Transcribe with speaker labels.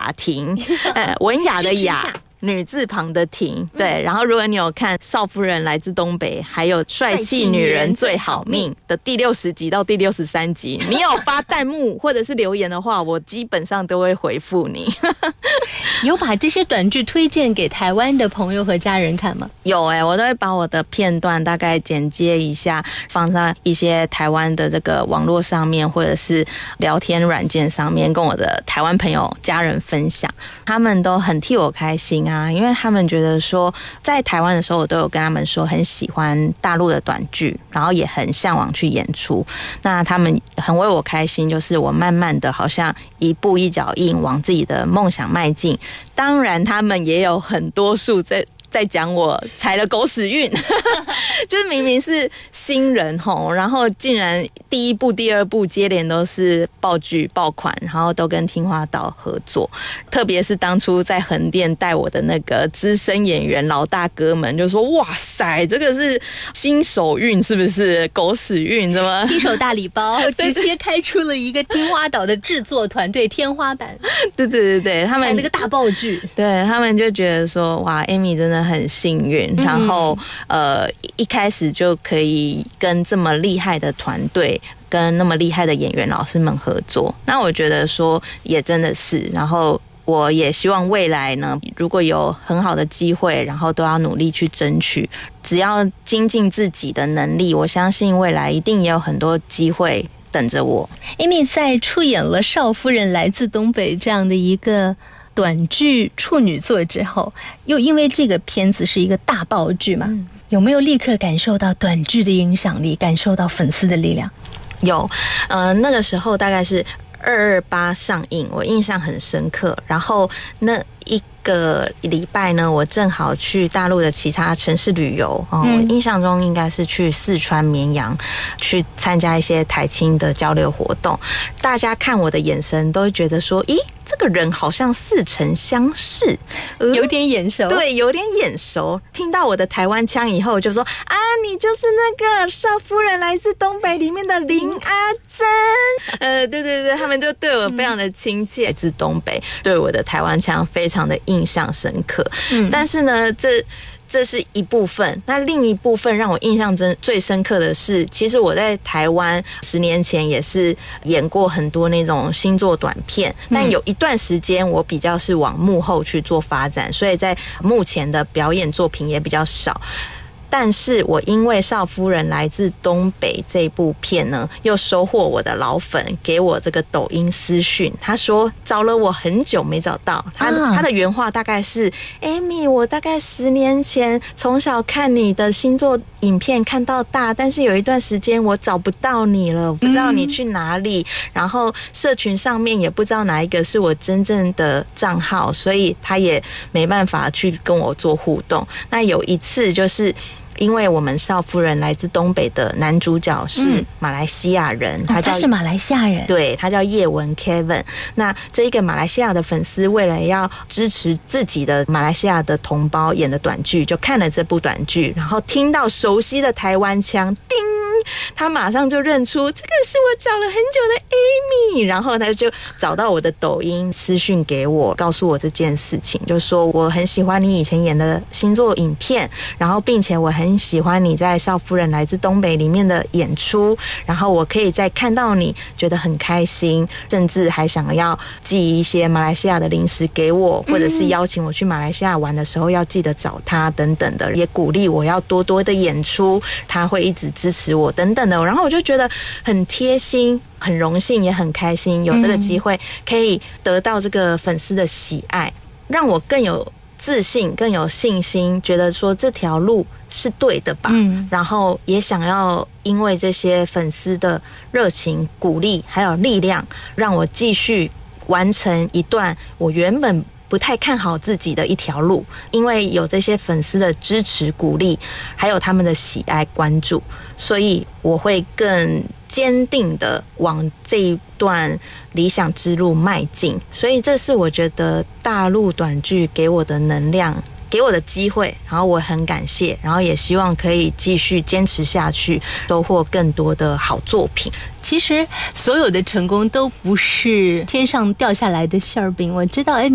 Speaker 1: 雅婷，文雅的雅。女字旁的婷，对，然后如果你有看《少夫人来自东北》，还有《帅气女人最好命》的第60集到第63集，你有发弹幕或者是留言的话，我基本上都会回复你。
Speaker 2: 有把这些短剧推荐给台湾的朋友和家人看吗？
Speaker 1: 有我都会把我的片段大概剪接一下，放在一些台湾的这个网络上面，或者是聊天软件上面，跟我的台湾朋友家人分享，他们都很替我开心啊，因为他们觉得说在台湾的时候，我都有跟他们说很喜欢大陆的短剧，然后也很向往去演出，那他们很为我开心，就是我慢慢的好像一步一脚印往自己的梦想迈进。当然他们也有很多数在讲我踩了狗屎运，就是明明是新人吼，然后竟然第一部、第二部接连都是爆剧爆款，然后都跟听话岛合作。特别是当初在横店带我的那个资深演员老大哥们就说：“哇塞，这个是新手运是不是？狗屎运怎么？
Speaker 2: 新手大礼包，直接开出了一个听话岛的制作团队天花板。”对，他们那个大爆剧，
Speaker 1: 对他们就觉得说：“哇 ，Amy 真的很幸运，然后一开始就可以跟这么厉害的团队跟那么厉害的演员老师们合作，那我觉得说也真的是，然后我也希望未来呢，如果有很好的机会，然后都要努力去争取，只要精进自己的能力，我相信未来一定也有很多机会等着我。
Speaker 2: Amy 在出演了《少夫人来自东北》这样的一个短剧处女作之后，又因为这个片子是一个大爆剧嘛，有没有立刻感受到短剧的影响力，感受到粉丝的力量？
Speaker 1: 有，那个时候大概是228上映，我印象很深刻。然后那一个礼拜呢，我正好去大陆的其他城市旅游，我印象中应该是去四川绵阳去参加一些台青的交流活动。大家看我的眼神都会觉得说，咦，这个人好像似曾相识，
Speaker 2: 有点眼熟。
Speaker 1: 对，有点眼熟。听到我的台湾腔以后就说，啊，你就是那个《少夫人来自东北》里面的林阿珍。对，他们就对我非常的亲切，来自东北，对我的台湾腔非常的印象深刻。但是呢，这是一部分，那另一部分让我印象最深刻的是，其实我在台湾10年前也是演过很多那种星座短片，但有一段时间我比较是往幕后去做发展，所以在目前的表演作品也比较少。但是我因为《少夫人来自东北》这部片呢，又收获我的老粉给我这个抖音私讯，他说找了我很久没找到，他的原话大概是 Amy， 我大概10年前从小看你的星座影片看到大，但是有一段时间我找不到你了，我不知道你去哪里，然后社群上面也不知道哪一个是我真正的账号，所以他也没办法去跟我做互动。那有一次就是因为我们《少夫人来自东北》的男主角是马来西亚人，他
Speaker 2: 是马来西亚人，
Speaker 1: 对，他叫叶文 Kevin。那这一个马来西亚的粉丝为了要支持自己的马来西亚的同胞演的短剧，就看了这部短剧，然后听到熟悉的台湾腔，叮，他马上就认出这个是我找了很久的 Amy， 然后他就找到我的抖音私讯给我，告诉我这件事情，就说我很喜欢你以前演的星座影片，然后并且我很喜欢你在《少夫人来自东北》里面的演出，然后我可以再看到你觉得很开心，甚至还想要寄一些马来西亚的零食给我，或者是邀请我去马来西亚玩的时候要记得找他等等的，也鼓励我要多多的演出，他会一直支持我等等的。然后我就觉得很贴心，很荣幸，也很开心有这个机会可以得到这个粉丝的喜爱，让我更有自信，更有信心，觉得说这条路是对的吧。然后也想要因为这些粉丝的热情、鼓励还有力量，让我继续完成一段我原本不太看好自己的一条路，因为有这些粉丝的支持鼓励，还有他们的喜爱关注，所以我会更坚定的往这一段理想之路迈进。所以这是我觉得大陆短剧给我的能量，给我的机会，然后我很感谢，然后也希望可以继续坚持下去，收获更多的好作品。
Speaker 2: 其实所有的成功都不是天上掉下来的馅儿饼，我知道